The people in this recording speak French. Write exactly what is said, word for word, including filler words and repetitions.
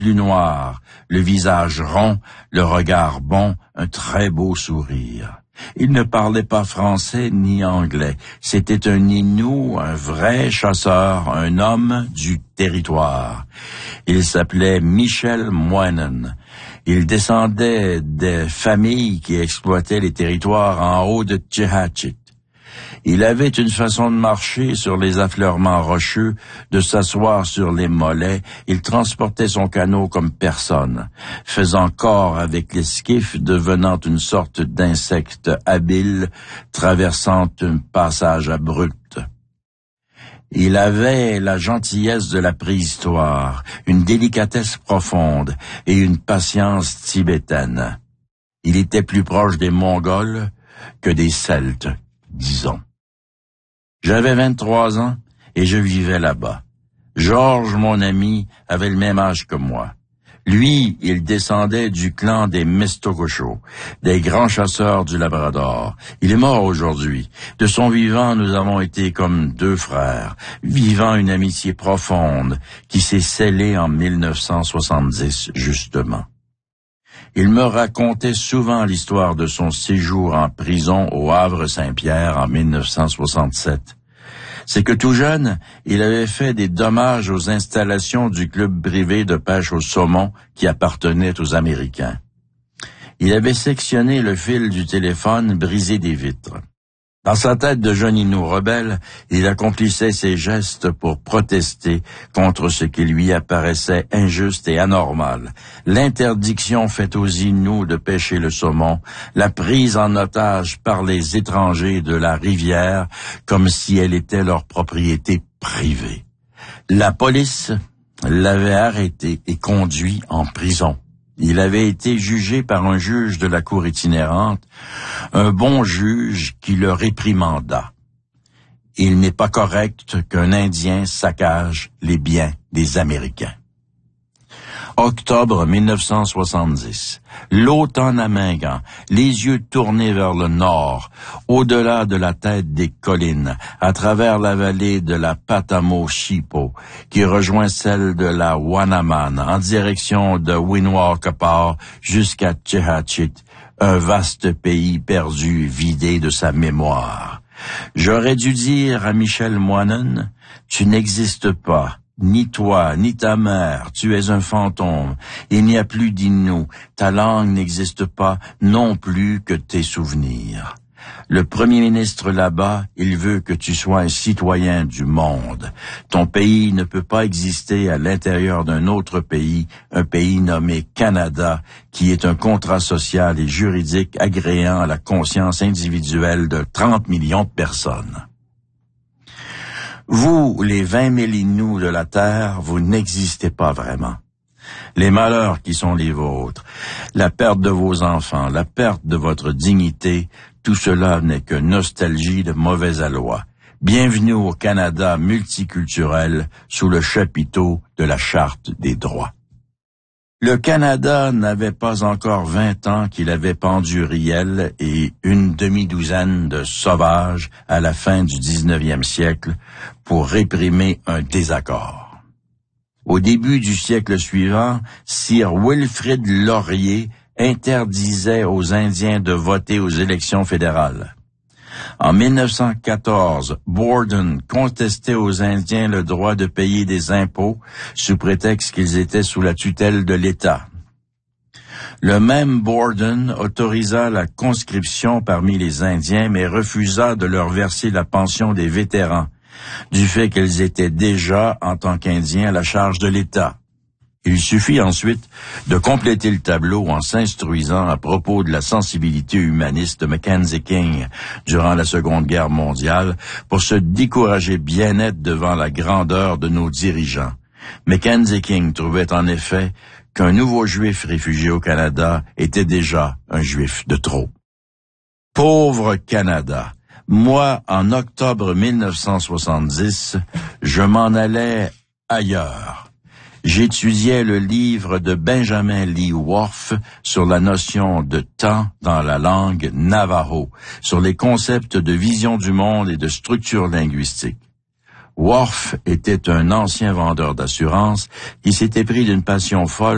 plus noir, le visage rond, le regard bon, un très beau sourire. Il ne parlait pas français ni anglais. C'était un Innu, un vrai chasseur, un homme du territoire. Il s'appelait Michel Moinen. Il descendait des familles qui exploitaient les territoires en haut de Tchehatchit. Il avait une façon de marcher sur les affleurements rocheux, de s'asseoir sur les mollets. Il transportait son canot comme personne, faisant corps avec l'esquif, devenant une sorte d'insecte habile, traversant un passage abrupt. Il avait la gentillesse de la préhistoire, une délicatesse profonde et une patience tibétaine. Il était plus proche des Mongols que des Celtes, disons. J'avais vingt-trois ans et je vivais là-bas. Georges, mon ami, avait le même âge que moi. Lui, il descendait du clan des Mistokosho, des grands chasseurs du Labrador. Il est mort aujourd'hui. De son vivant, nous avons été comme deux frères, vivant une amitié profonde qui s'est scellée en mille neuf cent soixante-dix, justement. Il me racontait souvent l'histoire de son séjour en prison au Havre-Saint-Pierre en mille neuf cent soixante-sept. C'est que tout jeune, il avait fait des dommages aux installations du club privé de pêche au saumon qui appartenait aux Américains. Il avait sectionné le fil du téléphone, brisé des vitres. Dans sa tête de jeune Innu rebelle, il accomplissait ses gestes pour protester contre ce qui lui apparaissait injuste et anormal. L'interdiction faite aux Innus de pêcher le saumon, la prise en otage par les étrangers de la rivière comme si elle était leur propriété privée. La police l'avait arrêté et conduit en prison. Il avait été jugé par un juge de la cour itinérante, un bon juge qui le réprimanda. Il n'est pas correct qu'un Indien saccage les biens des Américains. Octobre mille neuf cent soixante-dix. L'automne à Mingan, les yeux tournés vers le nord, au-delà de la tête des collines, à travers la vallée de la Patamo-Chipo, qui rejoint celle de la Wanaman, en direction de Winwakapar jusqu'à Tchehatchit, un vaste pays perdu, vidé de sa mémoire. J'aurais dû dire à Michel Moinen, « Tu n'existes pas. Ni toi, ni ta mère, tu es un fantôme. Il n'y a plus d'Innu. Ta langue n'existe pas, non plus que tes souvenirs. Le premier ministre là-bas, il veut que tu sois un citoyen du monde. Ton pays ne peut pas exister à l'intérieur d'un autre pays, un pays nommé Canada, qui est un contrat social et juridique agréant à la conscience individuelle de trente millions de personnes. Vous, les vingt mille Innus de la Terre, vous n'existez pas vraiment. Les malheurs qui sont les vôtres, la perte de vos enfants, la perte de votre dignité, tout cela n'est que nostalgie de mauvais aloi. Bienvenue au Canada multiculturel sous le chapiteau de la Charte des droits. Le Canada n'avait pas encore vingt ans qu'il avait pendu Riel et une demi-douzaine de sauvages à la fin du dix-neuvième siècle pour réprimer un désaccord. Au début du siècle suivant, Sir Wilfrid Laurier interdisait aux Indiens de voter aux élections fédérales. En mille neuf cent quatorze, Borden contestait aux Indiens le droit de payer des impôts sous prétexte qu'ils étaient sous la tutelle de l'État. Le même Borden autorisa la conscription parmi les Indiens, mais refusa de leur verser la pension des vétérans, du fait qu'ils étaient déjà, en tant qu'Indiens, à la charge de l'État. Il suffit ensuite de compléter le tableau en s'instruisant à propos de la sensibilité humaniste de Mackenzie King durant la Seconde Guerre mondiale pour se décourager bien net devant la grandeur de nos dirigeants. Mackenzie King trouvait en effet qu'un nouveau juif réfugié au Canada était déjà un juif de trop. Pauvre Canada! Moi, en octobre mille neuf cent soixante-dix, je m'en allais ailleurs. J'étudiais le livre de Benjamin Lee Whorf sur la notion de temps dans la langue navajo, sur les concepts de vision du monde et de structure linguistique. Whorf était un ancien vendeur d'assurance qui s'était pris d'une passion folle